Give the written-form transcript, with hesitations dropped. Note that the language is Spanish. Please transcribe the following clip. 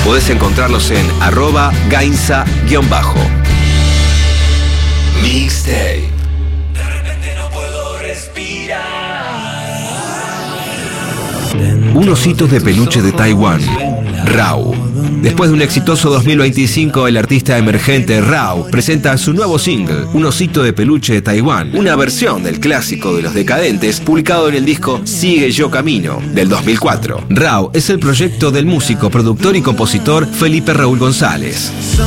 Podés encontrarlos en @gainza_. Mixtape. De repente no puedo respirar. Un osito de peluche de Taiwán, Rao. Después de un exitoso 2025, el artista emergente Rao presenta su nuevo single, Un osito de peluche de Taiwán, una versión del clásico de Los Decadentes, publicado en el disco Sigue Yo Camino, del 2004. Rao es el proyecto del músico, productor y compositor Felipe Raúl González.